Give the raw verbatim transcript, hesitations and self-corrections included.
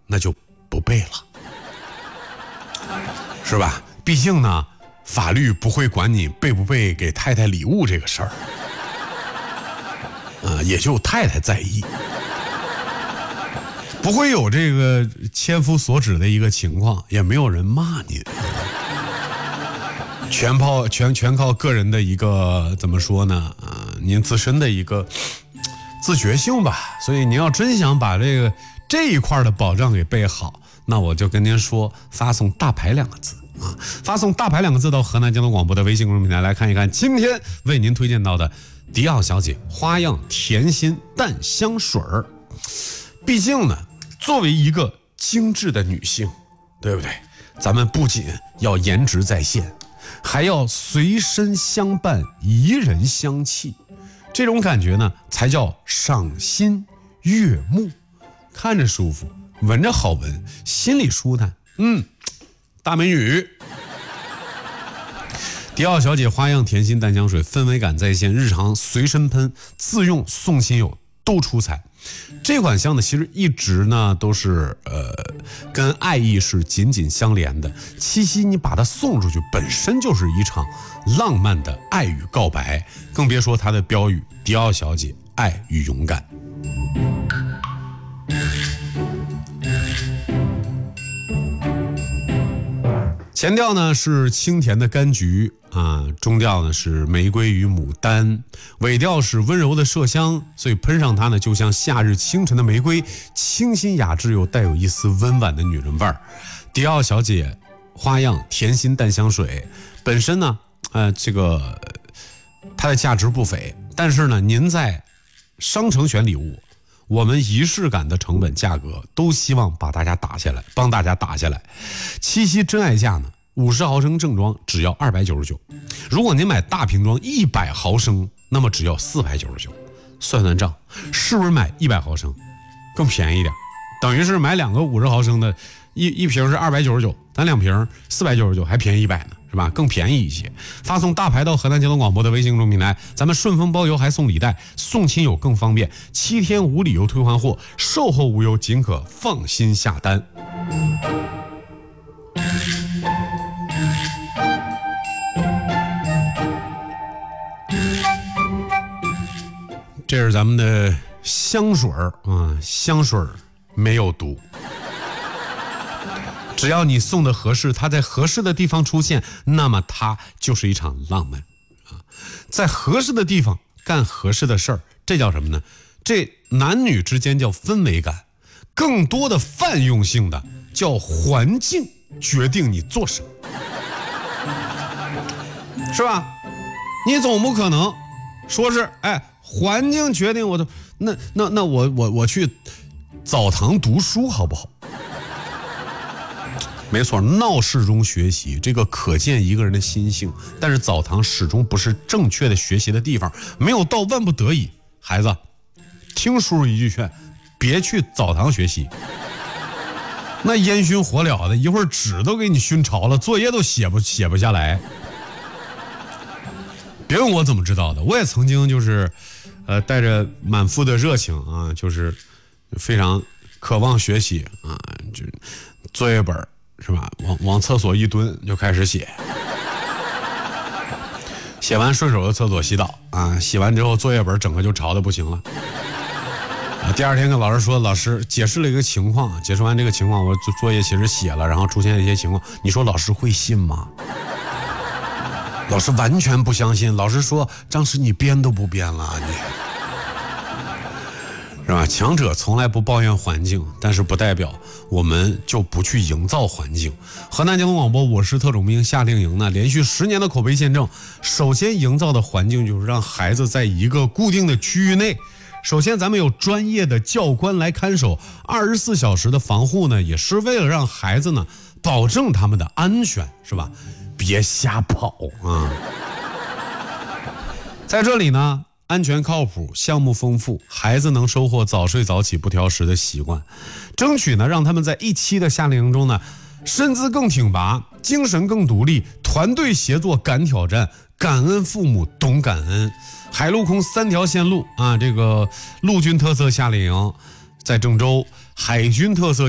那就不背了，是吧？毕竟呢，法律不会管你背不背给太太礼物这个事儿，啊，也就太太在意，不会有这个千夫所指的一个情况，也没有人骂你，全靠全全靠个人的一个怎么说呢？啊，您自身的一个自觉性吧。所以您要真想把这个这一块的保障给备好，那我就跟您说，发送大牌两个字啊，发送大牌两个字到河南交通广播的微信公众平台来看一看，今天为您推荐到的迪奥小姐花样甜心淡香水儿。毕竟呢，作为一个精致的女性，对不对？咱们不仅要颜值在线，还要随身相伴，宜人香气，这种感觉呢，才叫赏心悦目，看着舒服，闻着好闻，心里舒坦。嗯，大美女。迪奥小姐花样甜心淡香水，氛围感在线，日常随身喷，自用送亲友都出彩。这款香呢，其实一直呢都是呃跟爱意是紧紧相连的。七夕你把它送出去，本身就是一场浪漫的爱与告白，更别说它的标语“迪奥小姐爱与勇敢”。前调呢是清甜的柑橘啊，中调呢是玫瑰与牡丹，尾调是温柔的麝香，所以喷上它呢就像夏日清晨的玫瑰，清新雅致又带有一丝温婉的女人味儿。迪奥小姐花样甜心淡香水本身呢，呃，这个它的价值不菲，但是呢，您在商城选礼物，我们仪式感的成本价格都希望把大家打下来，帮大家打下来。七夕真爱价呢，五十毫升正装只要二百九十九，如果您买大瓶装一百毫升，那么只要四百九十九。算算账，是不是买一百毫升更便宜一点？等于是买两个五十毫升的，一一瓶是二百九十九，咱两瓶四百九十九，还便宜一百呢，是吧？更便宜一些。发送大牌到河南交通广播的微信公众平台，咱们顺丰包邮还送礼袋，送亲友更方便，七天无理由退换货，售后无忧，仅可放心下单。这是咱们的香水儿啊，香水儿没有毒，只要你送的合适，它在合适的地方出现，那么它就是一场浪漫啊，在合适的地方干合适的事儿，这叫什么呢？这男女之间叫氛围感，更多的泛用性的叫环境决定你做什么，是吧？你总不可能说是哎。环境决定我的，那那那我我我去澡堂读书好不好？没错，闹市中学习，这个可见一个人的心性。但是澡堂始终不是正确的学习的地方，没有到万不得已，孩子，听叔叔一句劝，别去澡堂学习。那烟熏火燎的，一会儿纸都给你熏潮了，作业都写不写不下来。别问我怎么知道的，我也曾经就是。呃，带着满腹的热情啊，就是非常渴望学习啊，就作业本是吧，往往厕所一蹲就开始写，写完顺手就厕所洗澡啊，洗完之后作业本整个就潮的不行了。啊，第二天跟老师说，老师解释了一个情况，解释完这个情况，我作作业其实写了，然后出现一些情况，你说老师会信吗？老师完全不相信，老师说张师你编都不编了，你是吧？强者从来不抱怨环境，但是不代表我们就不去营造环境。河南交通广播我是特种兵夏令营呢，连续十年的口碑见证，首先营造的环境就是让孩子在一个固定的区域内，首先咱们有专业的教官来看守，二十四小时的防护呢，也是为了让孩子呢保证他们的安全，是吧？别瞎跑啊！在这里呢，安全靠谱，项目丰富，孩子能收获早睡早起不挑食的习惯，争取呢让他们在一期的夏令营中呢，身姿更挺拔，精神更独立，团队协作敢挑战，感恩父母懂感恩。海陆空三条线路啊，这个陆军特色夏令营在郑州，海军特色